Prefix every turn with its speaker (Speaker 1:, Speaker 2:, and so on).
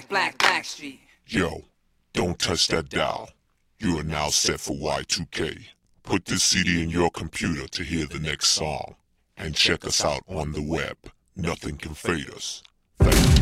Speaker 1: Blackstreet.
Speaker 2: Yo, don't touch that dial. You are now set for Y2K. Put this CD in your computer to hear the next song. And check us out on the web. Nothing can fade us. Thank you.